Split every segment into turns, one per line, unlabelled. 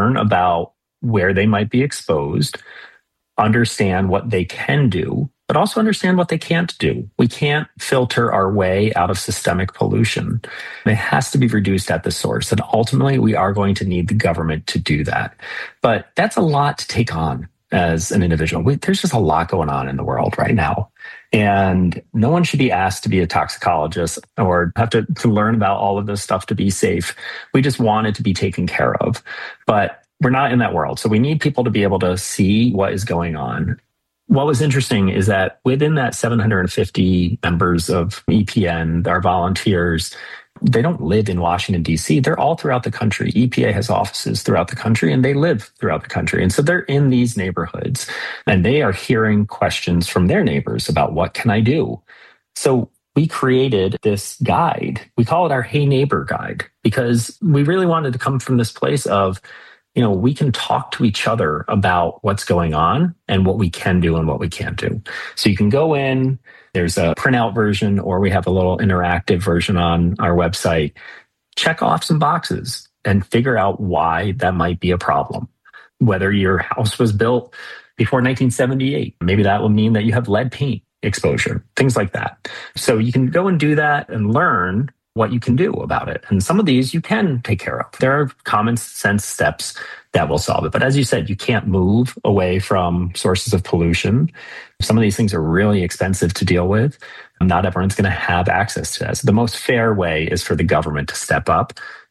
learn about where they might be exposed, understand what they can do, but also understand what they can't do. We can't filter our way out of systemic pollution. It has to be reduced at the source. And ultimately, we are going to need the government to do that. But that's a lot to take on as an individual. There's just a lot going on in the world right now. And no one should be asked to be a toxicologist or have to learn about all of this stuff to be safe. We just want it to be taken care of. But we're not in that world. So we need people to be able to see what is going on. What was interesting is that within that 750 members of EPN, our volunteers, they don't live in Washington, D.C. They're all throughout the country. EPA has offices throughout the country, and they live throughout the country. And so they're in these neighborhoods, and they are hearing questions from their neighbors about what can I do? So we created this guide. We call it our Hey Neighbor Guide, because we really wanted to come from this place of, we can talk to each other about what's going on and what we can do and what we can't do. So you can go in, there's a printout version, or we have a little interactive version on our website. Check off some boxes and figure out why that might be a problem. Whether your house was built before 1978, maybe that will mean that you have lead paint exposure, things like that. So you can go and do that and learn what you can do about it. And some of these you can take care of. There are common sense steps that will solve it. But as you said, you can't move away from sources of pollution. Some of these things are really expensive to deal with. Not everyone's going to have access to that. So the most fair way is for the government to step up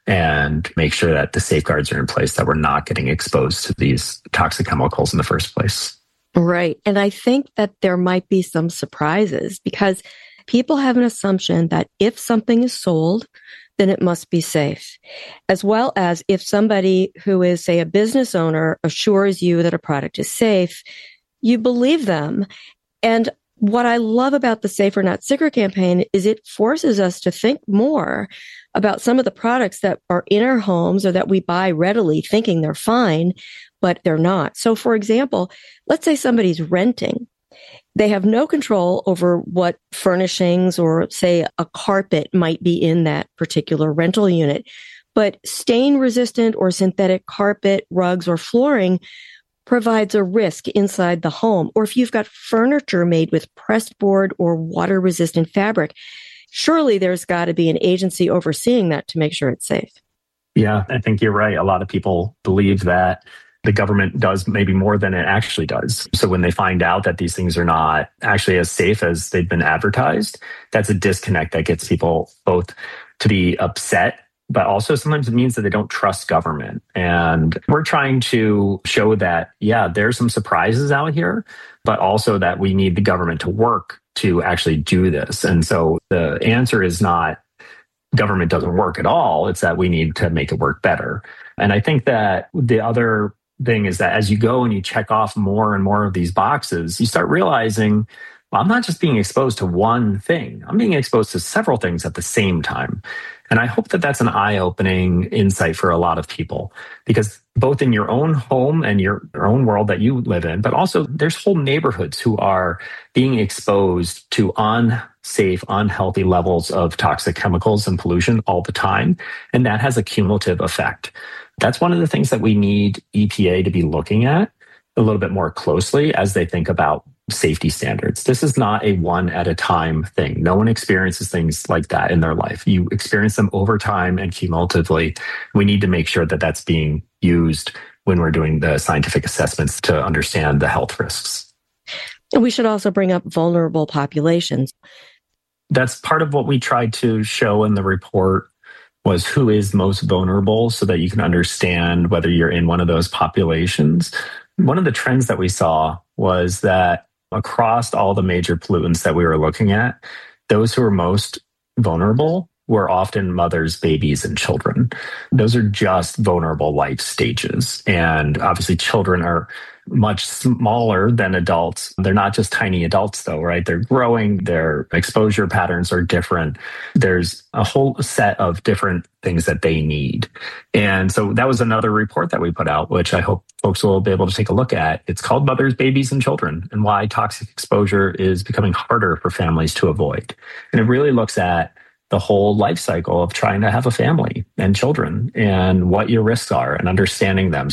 and make sure that the safeguards are in place, that we're not getting exposed to these toxic chemicals in the first place.
Right. And I think that there might be some surprises, because people have an assumption that if something is sold, then it must be safe. As well as if somebody who is, say, a business owner assures you that a product is safe, you believe them. And what I love about the Safer Not Sicker campaign is it forces us to think more about some of the products that are in our homes or that we buy readily thinking they're fine, but they're not. So for example, let's say somebody's renting. They have no control over what furnishings or, say, a carpet might be in that particular rental unit. But stain-resistant or synthetic carpet, rugs, or flooring provides a risk inside the home. Or if you've got furniture made with pressed board or water-resistant fabric, surely there's got to be an agency overseeing that to make sure it's safe.
Yeah, I think you're right. A lot of people believe that the government does maybe more than it actually does. So when they find out that these things are not actually as safe as they've been advertised, that's a disconnect that gets people both to be upset, but also sometimes it means that they don't trust government. And we're trying to show that, yeah, there's some surprises out here, but also that we need the government to work to actually do this. And so the answer is not government doesn't work at all. It's that we need to make it work better. And I think that the other thing is that as you go and you check off more and more of these boxes, you start realizing, well, I'm not just being exposed to one thing. I'm being exposed to several things at the same time. And I hope that that's an eye-opening insight for a lot of people, because both in your own home and your own world that you live in, but also there's whole neighborhoods who are being exposed to unsafe, unhealthy levels of toxic chemicals and pollution all the time. And that has a cumulative effect. That's one of the things that we need EPA to be looking at a little bit more closely as they think about safety standards. This is not a one at a time thing. No one experiences things like that in their life. You experience them over time and cumulatively. We need to make sure that that's being used when we're doing the scientific assessments to understand the health risks.
And we should also bring up vulnerable populations.
That's part of what we tried to show in the report, was who is most vulnerable so that you can understand whether you're in one of those populations. One of the trends that we saw was that across all the major pollutants that we were looking at, those who were most vulnerable were often mothers, babies, and children. Those are just vulnerable life stages. And obviously children are much smaller than adults. They're not just tiny adults though, right? They're growing, their exposure patterns are different. There's a whole set of different things that they need. And so that was another report that we put out, which I hope folks will be able to take a look at. It's called Mothers, Babies, and Children, and Why Toxic Exposure is Becoming Harder for Families to Avoid. And it really looks at the whole life cycle of trying to have a family and children and what your risks are and understanding them.